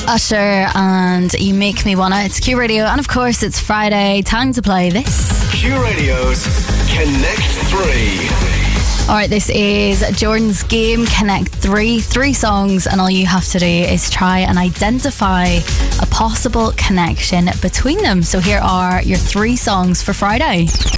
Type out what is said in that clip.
Usher and You Make Me Wanna. It's Q Radio, and of course it's Friday. Time to play this. Q Radio's Connect 3. Alright, this is Jordan's game, Connect 3. 3 songs, and all you have to do is try and identify a possible connection between them. So here are your 3 songs for Friday.